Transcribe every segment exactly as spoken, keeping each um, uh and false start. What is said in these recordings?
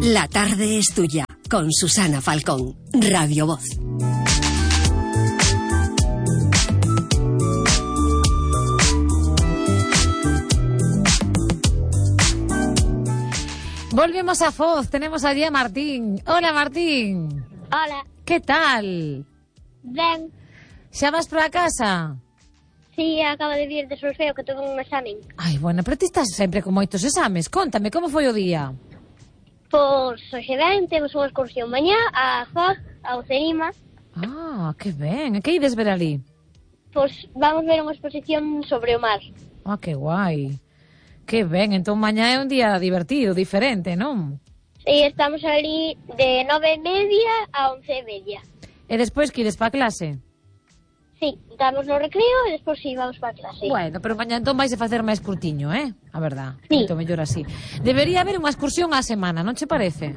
La tarde es tuya, con Susana Falcón, Radio Voz. Volvemos a Foz, tenemos allí a Martín. Hola, Martín. Hola. Que tal? Ben. Xa vas para a casa? Sí, acabo de vir de Solfeo que tuve un examen. Ai, bueno, pero ti estás sempre con moitos exames. Contame, como foi o día? Pois, hoxe ben, temos unha excursión mañá a Foz, ao Cerima. Ah, que ben. E que ides ver ali? Pois vamos ver unha exposición sobre o mar. Ah, que guai. Que ben, entón mañá é un día divertido, diferente, non? E estamos ali de nove e media a once e media. E despois que ides para a clase? Sí, estamos no recreo e despois sí, vamos para a clase. Bueno, pero mañá entón vais a facer máis curtiño, eh? A verdad, sí. Moito mellor así. Debería haber unha excursión á semana, non che parece?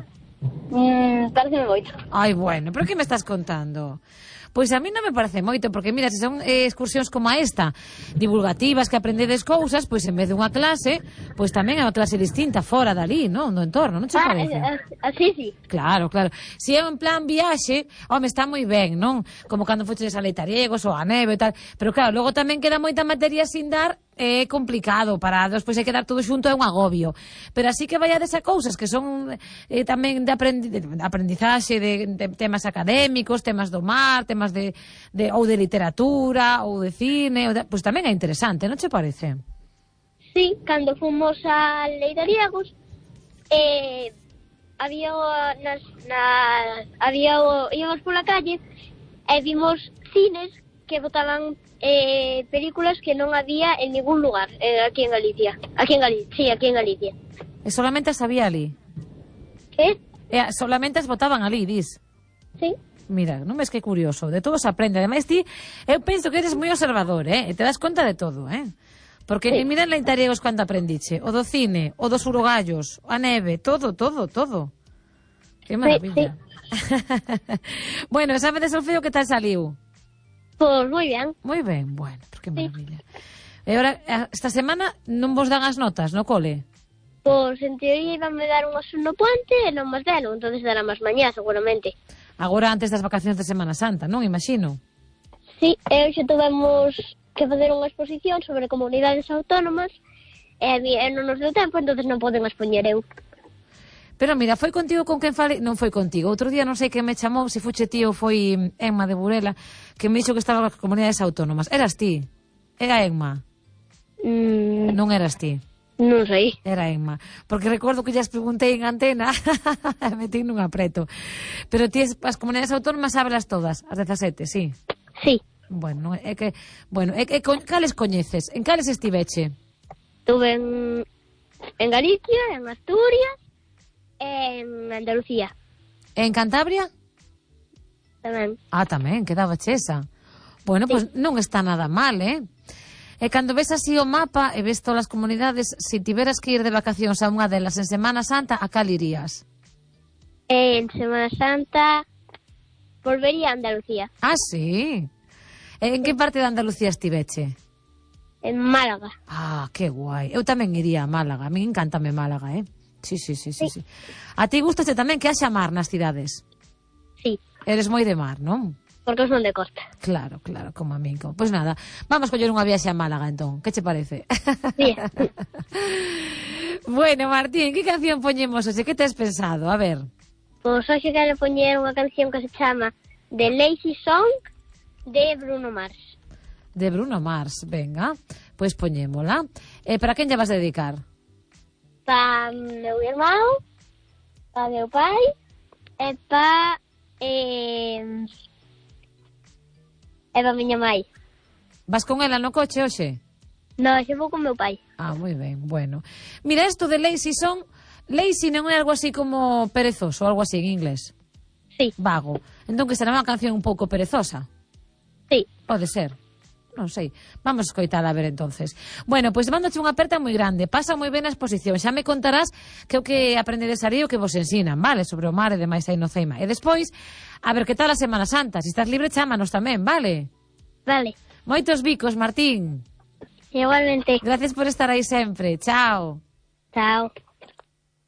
Mm, pareceme moito. Ai, bueno, pero que me estás contando? Pois a mí non me parece moito, porque mira, se son eh, excursións como a esta, divulgativas, que aprendedes cousas, pois en vez de unha clase, pois tamén é unha clase distinta, fora dali, non? No entorno, non che ah, parece? Así, sí. Claro, claro. Se é en plan viaxe, home, está moi ben, non? Como cando foches a Leitariegos ou a neve e tal, pero claro, logo tamén queda moita materia sin dar, é complicado para despois hai que dar todo xunto, é un agobio, pero así que vaiades a cousas que son eh, tamén de, aprendi de aprendizaxe de, de temas académicos, temas do mar, temas de, de ou de literatura ou de cine, ou de, pois tamén é interesante, non che parece? Sí, cando fomos a Leitariegos eh, había nas, nas había o, íbamos pola calle e vimos cines que botaban eh, películas que non había en ningún lugar eh, aquí en Galicia. Aquí en Galicia, sí, aquí en Galicia. E solamente as había ali? Que? E solamente as botaban ali, dis? Sí. Mira, non ves que curioso, de todo se aprende. Ademais ti, eu penso que eres moi observador, eh? E te das conta de todo, eh? Porque sí. Mira en Leitariegos cando aprendiche, o do cine, o dos urogallos, a neve, todo, todo, todo. Que maravilla. Sí, sí. Bueno, exame de solfeo que tal saliu? Pois moi ben. Moi ben, bueno, porque maravilla. Sí. E agora, esta semana non vos dan as notas no cole? Pois en teoría iban me dar unhas no puente e non máis delo, entón dará máis mañá seguramente. Agora antes das vacacións de Semana Santa, non? Imagino. Sí, e hoxe tivemos que facer unha exposición sobre comunidades autónomas e, e non nos deu tempo, entón non poden expoñer eu. Pero mira, foi contigo con quen falei? Non foi contigo. Outro día non sei quen me chamou, se fuche ti ou foi Emma de Burela, que me dixo que estaban as comunidades autónomas. Eras ti? Era Emma? Mm. Non eras ti? Non sei. Era Emma. Porque recordo que llas preguntei en antena, metí nun apreto. Pero ti as comunidades autónomas sábelas todas, as dezasete, sí? Sí. Bueno, é que, bueno, é que cales coñeces? En cales estiveche? Estuve en, en Galicia, en Asturias, en Andalucía. En Cantabria? Tamén. Ah, tamén, quedaba esa. Bueno, sí. Pois pues non está nada mal, eh? E cando ves así o mapa e ves todas as comunidades, se tiveras que ir de vacacións a unha delas en Semana Santa, a cal irías? En Semana Santa volvería a Andalucía. Ah, sí? En que parte de Andalucía estiveche? En Málaga. Ah, que guai. Eu tamén iría a Málaga. A mí encántame Málaga, eh? Sí, sí, sí, sí, sí. A ti gustaste tamén que haxa mar nas cidades? Sí. Eres moi de mar, non? Porque son de costa. Claro, claro, como a mí. Pois pues nada, vamos coller unha viaxe a Málaga, entón. Que che parece? Sí. Bueno, Martín, que canción poñemos hoxe? Que tes pensado? A ver. Pois hoxe quero poñer unha canción que se chama The Lazy Song de Bruno Mars. De Bruno Mars, venga. Pois pues poñémola. E para quen lle vas a dedicar? Pa meu irmão, pa meu pai e pa eh, e pa miña mãe. Vas con ela no coche hoxe? Non, xe vou con meu pai. Ah, moi ben, bueno. Mira, isto de lazy song, lazy non é algo así como perezoso, algo así en inglés? Sí. Vago. Entón que será unha canción un pouco perezosa? Sí. Pode ser. Non sei. Vamos a escoitala a ver entonces. Bueno, pois pues, mándoche unha aperta moi grande. Pasa moi ben a exposición. Xa me contarás que o que aprendedes ali o que vos ensinan, vale? Sobre o mar e demais aí no Ceima. E despois, a ver que tal a Semana Santa. Se estás libre, chámanos tamén, vale? Vale. Moitos bicos, Martín. Igualmente. Gracias por estar aí sempre. Chao. Chao.